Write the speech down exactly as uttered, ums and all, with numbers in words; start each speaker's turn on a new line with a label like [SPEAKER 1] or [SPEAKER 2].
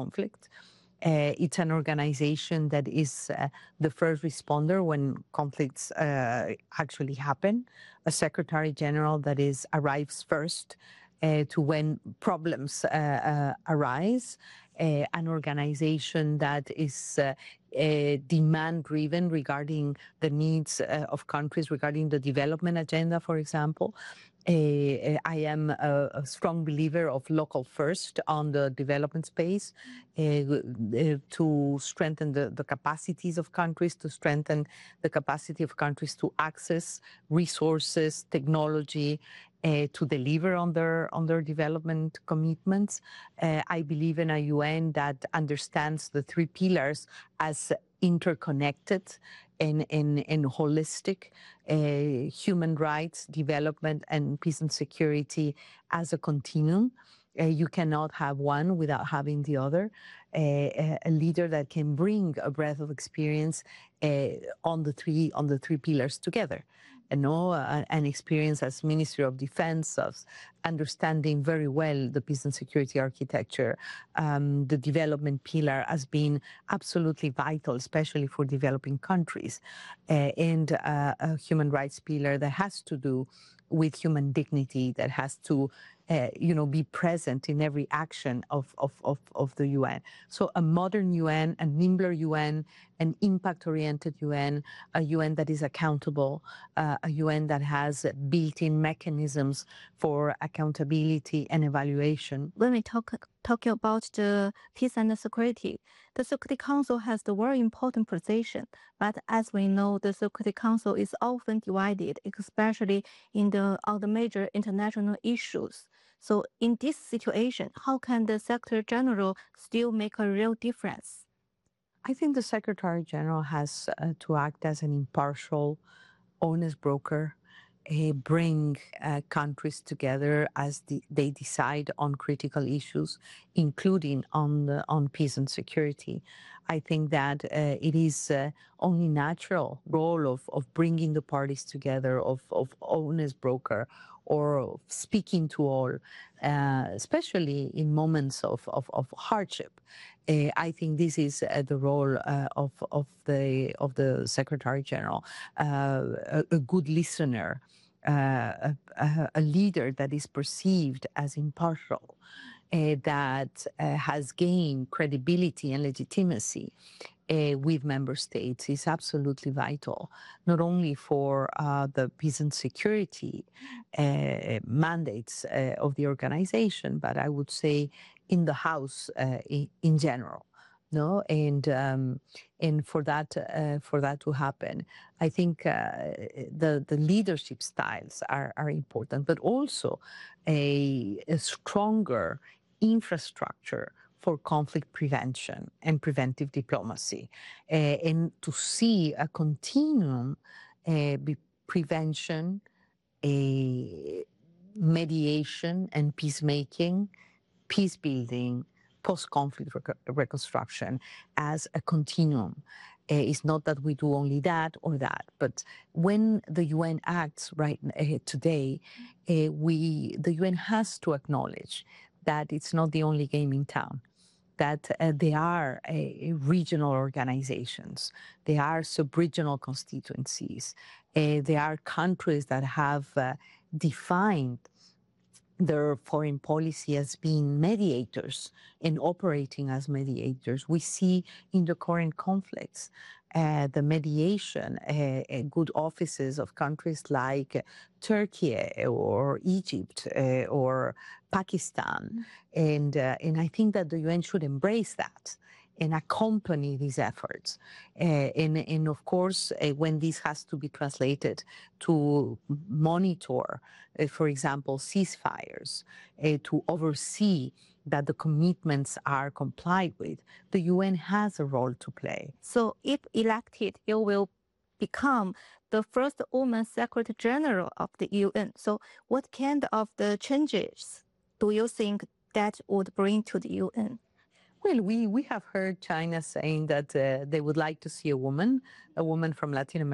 [SPEAKER 1] conflict. Uh, it's an organization that is uh, the first responder when conflicts uh, actually happen, a secretary general that is arrives first uh, to when problems uh, uh, arise, uh, an organization that is uh, uh, demand-driven regarding the needs uh, of countries, regarding the development agenda, for example. Uh, I am a, a strong believer of local first on the development space uh, uh, to strengthen the, the capacities of countries, to strengthen the capacity of countries to access resources, technology, uh, to deliver on their on their development commitments. Uh, I believe in a U N that understands the three pillars as interconnected and, and, and holistic, uh, human rights, development, and peace and security as a continuum. Uh, you cannot have one without having the other. Uh, a leader that can bring a breadth of experience uh, on the three on the three pillars together. You know, uh, an experience as Ministry of Defense, of understanding very well the peace and security architecture, um, the development pillar as being absolutely vital, especially for developing countries, uh, and uh, a human rights pillar that has to do with human dignity, that has to uh, you know, be present in every action of, of, of, of the U N. So a modern U N, a nimbler U N, an impact-oriented U N, a U N that is accountable, uh, a U N that has built-in mechanisms for accountability and evaluation.
[SPEAKER 2] When we talk talking about the peace and security, the Security Council has the very important position. But as we know, the Security Council is often divided, especially in the on the major international issues. So in this situation, how can the Secretary General still make a real difference?
[SPEAKER 1] I think the Secretary General has uh, to act as an impartial, honest broker, uh, bring uh, countries together as the, they decide on critical issues, including on the, on peace and security. I think that uh, it is uh, only natural role of, of bringing the parties together, of, of honest broker, or of speaking to all, uh, especially in moments of, of, of hardship. Uh, I think this is uh, the role uh, of, of, the, of the Secretary General, uh, a, a good listener, uh, a, a leader that is perceived as impartial, uh, that uh, has gained credibility and legitimacy uh, with member states is absolutely vital, not only for uh, the peace and security uh, mandates uh, of the organization, but I would say in the House uh, in, in general. No, and um, and for that uh, for that to happen, I think uh, the the leadership styles are are important, but also a, a stronger infrastructure for conflict prevention and preventive diplomacy, uh, and to see a continuum uh, be prevention, a mediation and peacemaking, peace building, post-conflict rec- reconstruction as a continuum. Uh, it's not that we do only that or that, but when the U N acts right uh, today, uh, we the U N has to acknowledge that it's not the only game in town, that uh, they are uh, regional organizations, they are sub-regional constituencies, uh, they are countries that have uh, defined their foreign policy as being mediators and operating as mediators. We see in the current conflicts uh, the mediation, uh, uh, good offices of countries like Turkey or Egypt uh, or Pakistan. And, uh, and I think that the U N should embrace that and accompany these efforts. Uh, and, and of course, uh, when this has to be translated to monitor, uh, for example, ceasefires, uh, to oversee that the commitments are complied with, the U N has a role to play.
[SPEAKER 2] So if elected, you will become the first woman Secretary General of the U N. So what kind of the changes do you think that would bring to the U N?
[SPEAKER 1] Well, we, we have heard China saying that uh, they would like to see a woman, a woman from Latin America.